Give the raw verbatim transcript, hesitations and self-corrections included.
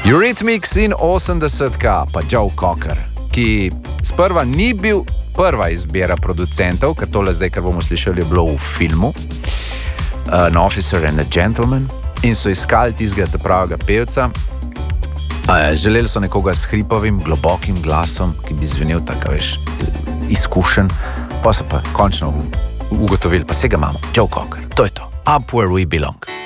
Eurythmics in osemdesetka, pa Joe Cocker, ki sprva ni bil prva izbira producentov, ker tole zdaj, kar bomo slišali, je bilo v filmu An Officer and a Gentleman, in so iskali tistega pravega pevca. Želeli so nekoga s hripavim, globokim glasom, ki bi zvenel tako, veš, izkušen, pa so pa končno ugotovili, pa se ga imamo, Joe Cocker, to je to, Up Where We Belong.